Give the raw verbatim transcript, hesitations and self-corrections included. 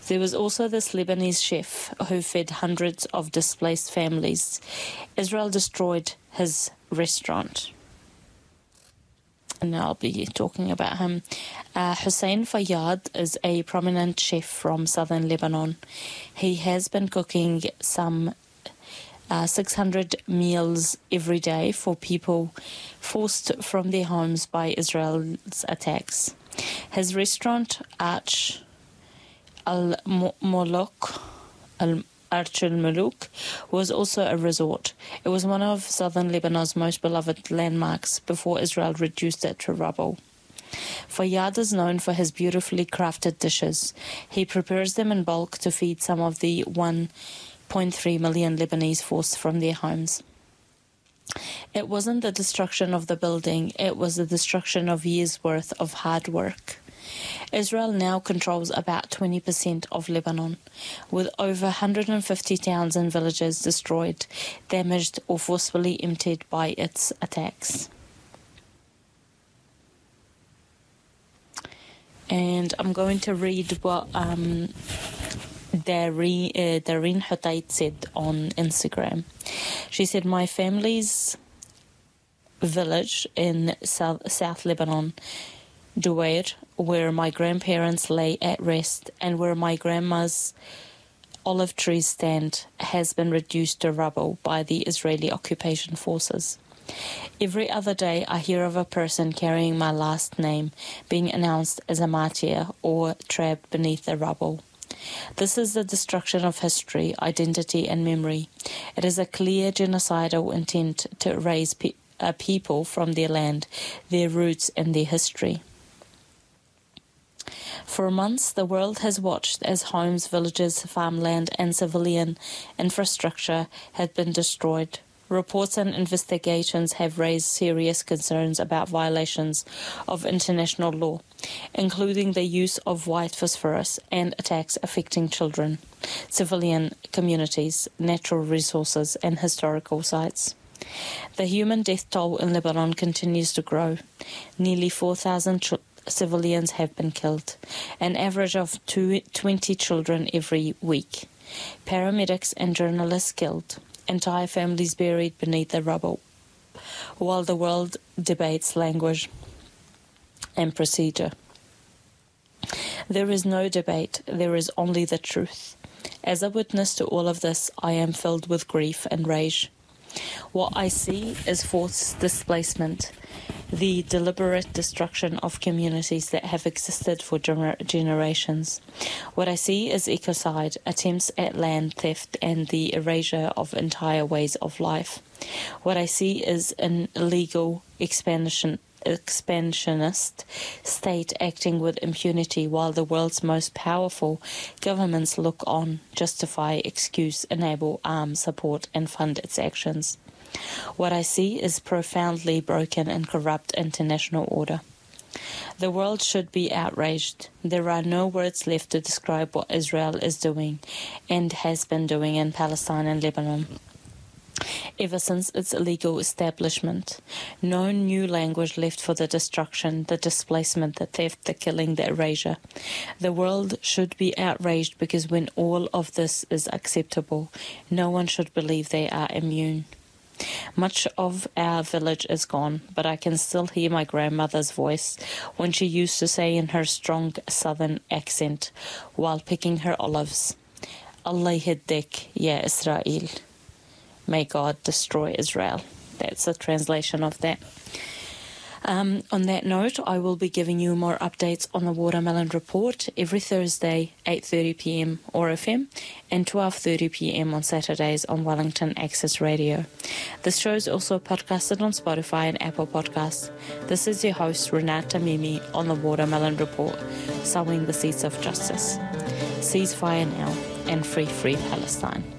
There was also this Lebanese chef who fed hundreds of displaced families. Israel destroyed his restaurant. And now I'll be talking about him. Uh, Hussein Fayyad is a prominent chef from southern Lebanon. He has been cooking some uh, six hundred meals every day for people forced from their homes by Israel's attacks. His restaurant, Arch al-Muluk, al Arch al-Muluk, was also a resort. It was one of southern Lebanon's most beloved landmarks before Israel reduced it to rubble. Fayyad is known for his beautifully crafted dishes. He prepares them in bulk to feed some of the one point three million Lebanese forced from their homes. It wasn't the destruction of the building, it was the destruction of years' worth of hard work. Israel now controls about twenty percent of Lebanon, with over one hundred fifty towns and villages destroyed, damaged or forcefully emptied by its attacks. And I'm going to read what um, Dareen, uh, Dareen Hutayt said on Instagram. She said, "My family's village in South, South Lebanon, Duwair, where my grandparents lay at rest and where my grandma's olive trees stand, has been reduced to rubble by the Israeli occupation forces. Every other day I hear of a person carrying my last name being announced as a martyr or trapped beneath the rubble. This is the destruction of history, identity and memory. It is a clear genocidal intent to erase pe- a people from their land, their roots and their history. For months, the world has watched as homes, villages, farmland and civilian infrastructure have been destroyed. Reports and investigations have raised serious concerns about violations of international law, including the use of white phosphorus and attacks affecting children, civilian communities, natural resources and historical sites. The human death toll in Lebanon continues to grow. Nearly four thousand children civilians have been killed, an average of two, twenty children every week. Paramedics and journalists killed, entire families buried beneath the rubble, while the world debates language and procedure. There is no debate, there is only the truth. As a witness to all of this, I am filled with grief and rage. What I see is forced displacement, the deliberate destruction of communities that have existed for gener- generations. What I see is ecocide, attempts at land theft and the erasure of entire ways of life. What I see is an illegal expansion expansionist state acting with impunity while the world's most powerful governments look on, justify, excuse, enable, arm, support and fund its actions. What I see is profoundly broken and corrupt international order. The world should be outraged. There are no words left to describe what Israel is doing and has been doing in Palestine and Lebanon ever since its illegal establishment. No new language left for the destruction, the displacement, the theft, the killing, the erasure. The world should be outraged because when all of this is acceptable, no one should believe they are immune. Much of our village is gone, but I can still hear my grandmother's voice when she used to say in her strong southern accent while picking her olives, Allah yahdik ya Israel. May God destroy Israel. That's a translation of that. Um, on that note, I will be giving you more updates on the Watermelon Report every Thursday, eight thirty p.m. O R F M and twelve thirty p.m. on Saturdays on Wellington Access Radio. This show is also podcasted on Spotify and Apple Podcasts. This is your host, Renata Mimi, on the Watermelon Report, sowing the seeds of justice. Ceasefire now and free, free Palestine.